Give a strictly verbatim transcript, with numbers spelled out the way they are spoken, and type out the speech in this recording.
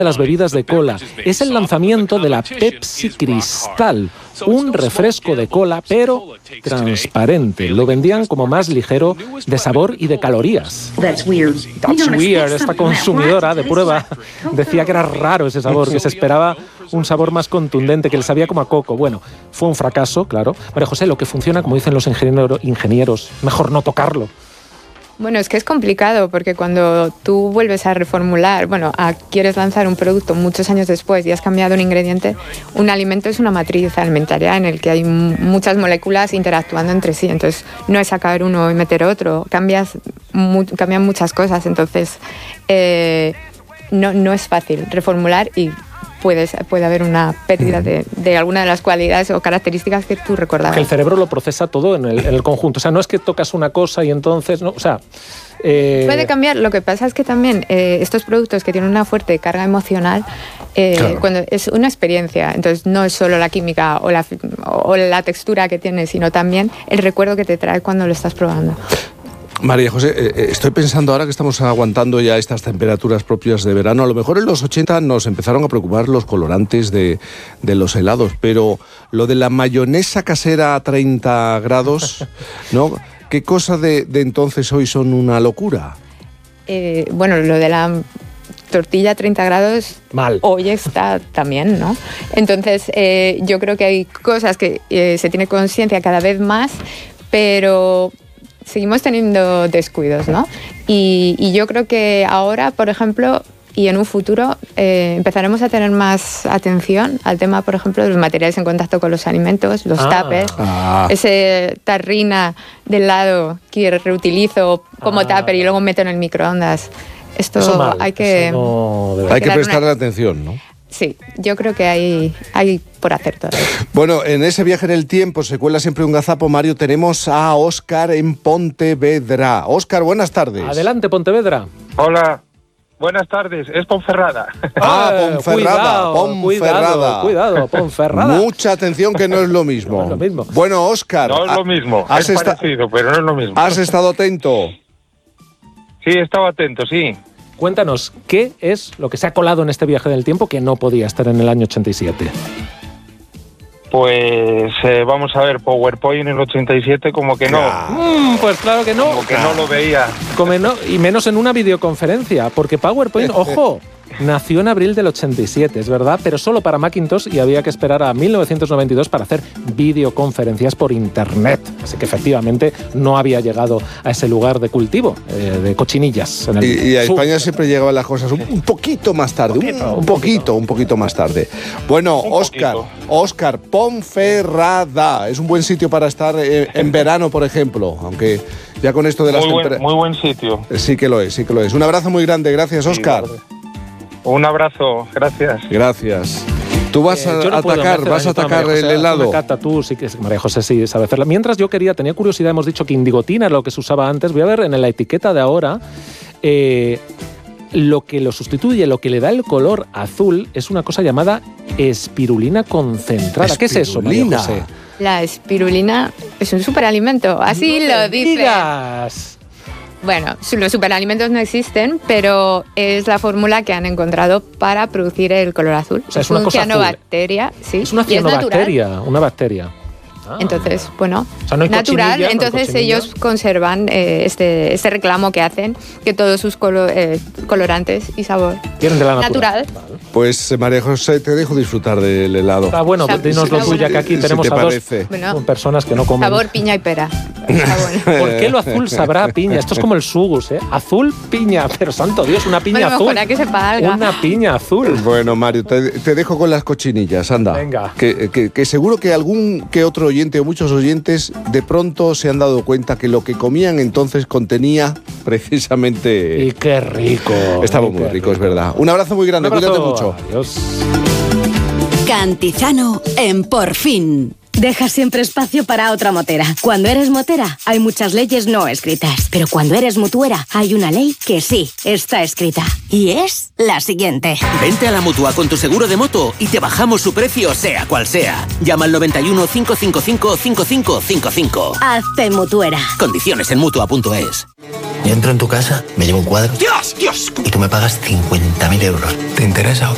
de las bebidas de cola. Es el lanzamiento de la Pepsi Cristal, un refresco de cola, pero transparente. Lo vendían como más ligero de sabor y de calorías. That's weird. That's weird. Esta consumidora de prueba decía que era raro ese sabor, que se esperaba un sabor más contundente, que le sabía como a coco. Bueno, fue un fracaso, claro. María José, lo que funciona, como dicen los ingeniero, ingenieros, mejor no tocarlo. Bueno, es que es complicado porque cuando tú vuelves a reformular, bueno, a, quieres lanzar un producto muchos años después y has cambiado un ingrediente, un alimento es una matriz alimentaria en el que hay m- muchas moléculas interactuando entre sí. Entonces, no es sacar uno y meter otro, cambias mu- cambian muchas cosas. Entonces, eh, no, no es fácil reformular y Puedes, puede haber una pérdida de, de alguna de las cualidades o características que tú recordabas. Que el cerebro lo procesa todo en el, en el conjunto. O sea, no es que tocas una cosa y entonces... no, o sea, eh... Puede cambiar. Lo que pasa es que también eh, estos productos que tienen una fuerte carga emocional, eh, claro. cuando es una experiencia, entonces no es solo la química o la, o la textura que tiene, sino también el recuerdo que te trae cuando lo estás probando. María José, eh, estoy pensando ahora que estamos aguantando ya estas temperaturas propias de verano, a lo mejor en los ochenta nos empezaron a preocupar los colorantes de, de los helados, pero lo de la mayonesa casera a treinta grados, ¿no? ¿Qué cosas de, de entonces hoy son una locura? Eh, bueno, lo de la tortilla a treinta grados Mal. Hoy está también, ¿no? Entonces, eh, yo creo que hay cosas que eh, se tiene conciencia cada vez más, pero seguimos teniendo descuidos, ¿no? Y, y yo creo que ahora, por ejemplo, y en un futuro, eh, empezaremos a tener más atención al tema, por ejemplo, de los materiales en contacto con los alimentos, los ah, tuppers, ah. ese tarrina de helado que reutilizo como ah. tupper y luego meto en el microondas. Esto mal, hay que... No hay, hay que prestarle una... atención, ¿no? Sí, yo creo que hay, hay por hacer todavía. Bueno, en ese viaje en el tiempo se cuela siempre un gazapo, Mario. Tenemos a Óscar en Pontevedra. Óscar, buenas tardes. Adelante, Pontevedra. Hola, buenas tardes. Es Ponferrada. Ah, Ponferrada. Cuidado, Ponferrada. Cuidado, cuidado, Ponferrada. Mucha atención, que no es lo mismo. No es lo mismo. Bueno, Óscar. No es lo mismo. Es esta... parecido, pero no es lo mismo. ¿Has estado atento? Sí, he estado atento, sí. Cuéntanos, ¿qué es lo que se ha colado en este viaje del tiempo que no podía estar en el año ochenta y siete? Pues eh, vamos a ver, PowerPoint en el ochenta y siete como que no. Mm, pues claro que no. Como que no lo veía. Como no, y menos en una videoconferencia, porque PowerPoint, ojo, nació en abril del ochenta y siete, es verdad, pero solo para Macintosh y había que esperar a mil novecientos noventa y dos para hacer videoconferencias por Internet. Así que efectivamente no había llegado a ese lugar de cultivo, eh, de cochinillas. En el y, y a España siempre llegaban las cosas un, un poquito más tarde, un poquito, un, un poquito, un poquito más tarde. Bueno, Óscar, Óscar, Ponferrada, es un buen sitio para estar en, en verano, por ejemplo, aunque ya con esto de las temperaturas... Muy buen sitio. Sí que lo es, sí que lo es. Un abrazo muy grande, gracias, Óscar. Sí, un abrazo, gracias. Gracias. Tú vas a eh, no atacar, vas a atacar el José, helado. Cata, tú sí que María José sí sabe hacerla. Mientras yo quería, tenía curiosidad, hemos dicho que indigotina era lo que se usaba antes. Voy a ver en la etiqueta de ahora. Eh, lo que lo sustituye, lo que le da el color azul es una cosa llamada espirulina concentrada. Espirulina. ¿Qué es eso, María José? La espirulina es un superalimento, así no lo dice. Digas. Bueno, los superalimentos no existen, pero es la fórmula que han encontrado para producir el color azul. O sea, es, es una un cosa cianobacteria, sí. Es una cianobacteria, una bacteria. Ah. Entonces, bueno, o sea, no natural. No entonces ellos conservan eh, este, este reclamo que hacen, que todos sus colo, eh, colorantes y sabor vienen de la natural. Vale. Pues María José, te dejo disfrutar del helado. Está bueno, dinos lo tuyo, que aquí si tenemos a dos bueno, personas que no comen. Sabor piña y pera. Bueno. ¿Por qué lo azul sabrá a piña? Esto es como el sugus, ¿eh? Azul, piña, pero santo Dios, una piña bueno, azul. Que sepa algo. Una piña azul. Bueno, Mario, te, te dejo con las cochinillas, anda. Venga. Que, que, que seguro que algún que otro oyente o muchos oyentes de pronto se han dado cuenta que lo que comían entonces contenía precisamente... Y qué rico. Estaba muy rico, rico, es verdad. Un abrazo muy grande, Un abrazo. Cuídate mucho. Adiós. Cantizano en Por Fin. Deja siempre espacio para otra motera. Cuando eres motera, hay muchas leyes no escritas. Pero cuando eres mutuera, hay una ley que sí está escrita. Y es la siguiente. Vente a la Mutua con tu seguro de moto y te bajamos su precio sea cual sea. Llama al noventa y uno, cinco cinco cinco, cinco cinco cinco cinco. Hazte mutuera. Condiciones en mutua punto es. Yo entro en tu casa, me llevo un cuadro. ¡Dios! ¡Dios! Y tú me pagas cincuenta mil euros. ¿Te interesa o qué?